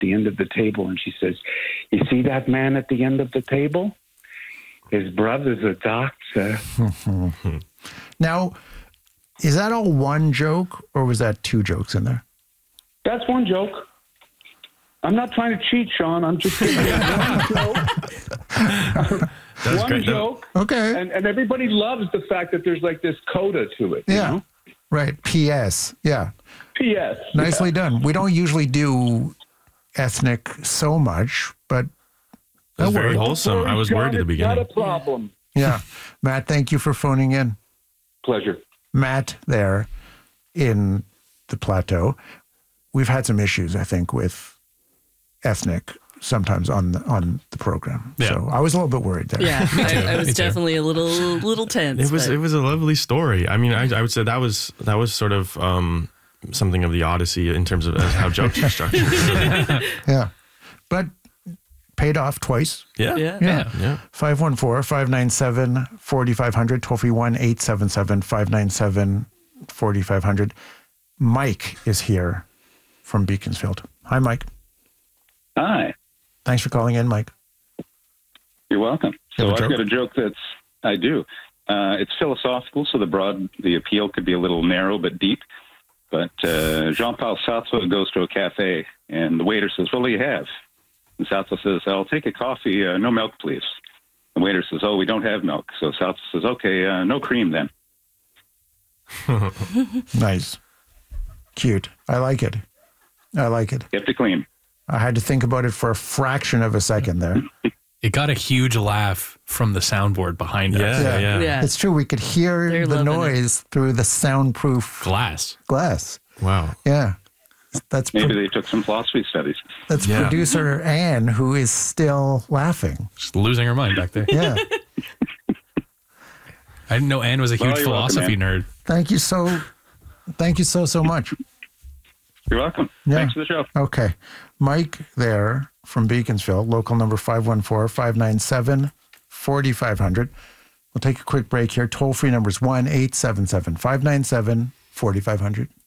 the end of the table, and she says, "You see that man at the end of the table? His brother's a doctor." Now, is that all one joke, or was that two jokes in there? That's one joke. I'm not trying to cheat, Sean. I'm just giving you one joke. One joke. Okay. And everybody loves the fact that there's like this coda to it. Yeah. You know? Right. P.S. Yeah. P.S. Nicely done. We don't usually do ethnic so much, but That was very wholesome. I was worried at the beginning. Not a problem. Yeah. Matt, thank you for phoning in. Pleasure. Matt there in the Plateau. We've had some issues, I think, with ethnic sometimes on the program. Yeah. So I was a little bit worried there. Yeah, I was definitely a little tense. It was a lovely story. I mean, I would say that was sort of something of the Odyssey in terms of how jokes are structured. Yeah. But paid off twice. Yeah. 514-597-4500, toll free 1-877-597-4500. Mike is here from Beaconsfield. Hi, Mike. Hi. Thanks for calling in, Mike. You're welcome. You So have a I've joke? got a joke I do. It's philosophical, so the appeal could be a little narrow but deep. But Jean-Paul Sartre goes to a cafe, and the waiter says, "What do you have?" And Sartre says, "I'll take a coffee, no milk, please." The waiter says, "Oh, we don't have milk." So Sartre says, "Okay, no cream then." Nice. Cute. I like it. Kept it clean. I had to think about it for a fraction of a second there. It got a huge laugh from the soundboard behind us. Yeah. It's true. We could hear They're the loving noise through the soundproof Glass. glass. Wow. Yeah. That's Maybe they took some philosophy studies. that's Yeah. producer Anne, who is still laughing. Just losing her mind back there. Yeah. I didn't know Anne was a huge you're welcome, philosophy Ann. nerd. Thank you so much. You're welcome. Yeah. Thanks for the show. Okay. Mike there from Beaconsfield, local number 514-597-4500. We'll take a quick break here. Toll-free number is 1-877-597-4500.